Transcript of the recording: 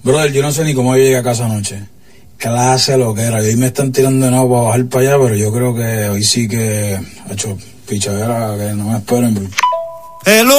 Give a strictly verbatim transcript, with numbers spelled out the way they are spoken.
Brother, yo no sé ni cómo yo llegué a casa anoche. Clase lo que era. Y hoy me están tirando de nuevo para bajar para allá, pero yo creo que hoy sí que, ha hecho pichadera, que no me esperen. Hello.